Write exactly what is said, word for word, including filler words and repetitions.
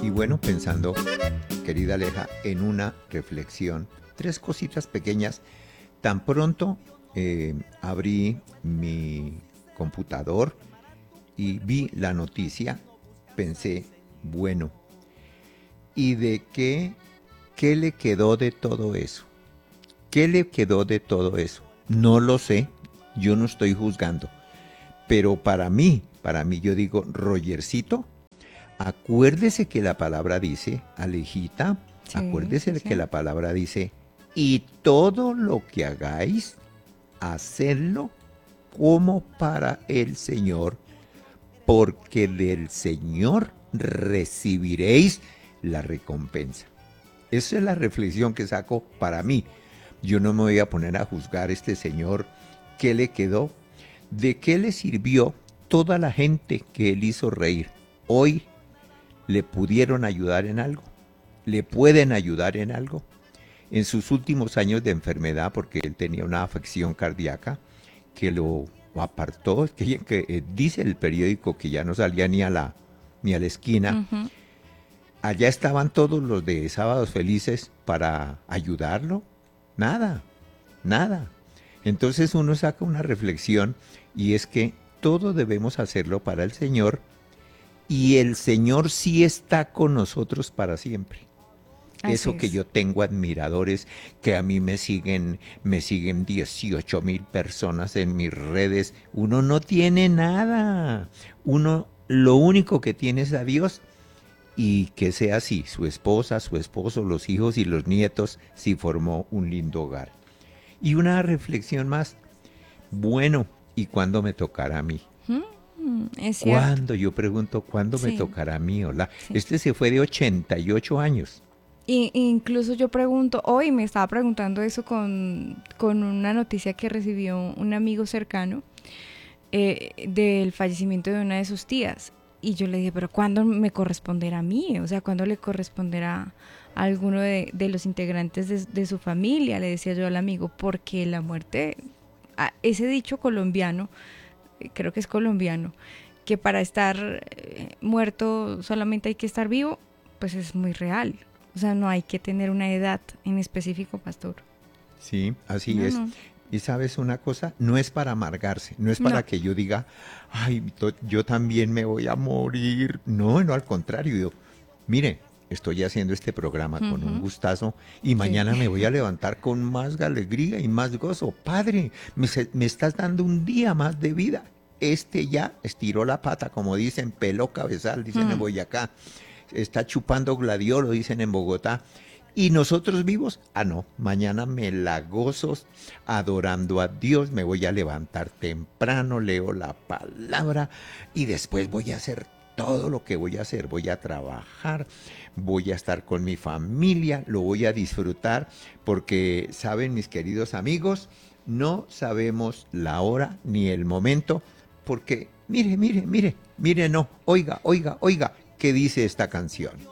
Y bueno, pensando, querida Aleja, en una reflexión, tres cositas pequeñas. Tan pronto eh, abrí mi computador y vi la noticia, pensé, bueno, ¿y de qué, qué le quedó de todo eso? ¿Qué le quedó de todo eso? No lo sé, yo no estoy juzgando, pero para mí, para mí yo digo, Rogercito, acuérdese que la palabra dice, Alejita, Sí, sí, acuérdese que sí. la palabra dice, y todo lo que hagáis, hacerlo como para el Señor, porque del Señor recibiréis la recompensa. Esa es la reflexión que saco para mí. Yo no me voy a poner a juzgar a este señor qué le quedó, de qué le sirvió toda la gente que él hizo reír. Hoy le pudieron ayudar en algo, le pueden ayudar en algo. En sus últimos años de enfermedad, porque él tenía una afección cardíaca que lo apartó, que, que eh, dice el periódico que ya no salía ni a la, ni a la esquina. Ujú. Allá estaban todos los de Sábados Felices para ayudarlo. Nada, nada. Entonces uno saca una reflexión y es que todo debemos hacerlo para el Señor y el Señor sí está con nosotros para siempre. Así Eso que es. yo tengo admiradores que a mí me siguen, me siguen dieciocho mil personas en mis redes. Uno no tiene nada. Uno lo único que tiene es a Dios y que sea así, su esposa, su esposo, los hijos y los nietos, si formó un lindo hogar. Y una reflexión más, bueno, ¿y cuándo me tocará a mí? Mm, es cierto. ¿Cuándo? Yo pregunto, ¿cuándo me Sí, tocará a mí? Hola, sí. este se fue de ochenta y ocho años. Y, incluso yo pregunto, hoy me estaba preguntando eso con, con una noticia que recibió un amigo cercano eh, del fallecimiento de una de sus tías. Y yo le dije, pero ¿cuándo me corresponderá a mí? O sea, ¿cuándo le corresponderá a alguno de, de los integrantes de, de su familia? Le decía yo al amigo, porque la muerte, a- ese dicho colombiano, eh, creo que es colombiano, que para estar eh, muerto solamente hay que estar vivo, pues es muy real. O sea, no hay que tener una edad en específico, pastor. Sí, así No, es. no, Y sabes una cosa, no es para amargarse, no es no. para que yo diga, ay, to- yo también me voy a morir. No, no, al contrario, yo, mire, estoy haciendo este programa con un Ujú. gustazo y Sí. mañana me voy a levantar con más alegría y más gozo. Padre, me, se- me estás dando un día más de vida. Este ya estiró la pata, como dicen, peló cabezal, dicen en Mm. Boyacá. Está chupando gladiolo, dicen en Bogotá. Y nosotros vivos, ah no, mañana me la gozo adorando a Dios, me voy a levantar temprano, leo la palabra y después voy a hacer todo lo que voy a hacer, voy a trabajar, voy a estar con mi familia, lo voy a disfrutar porque, saben mis queridos amigos, no sabemos la hora ni el momento porque, mire, mire, mire, mire, no, oiga, oiga, oiga, ¿qué dice esta canción?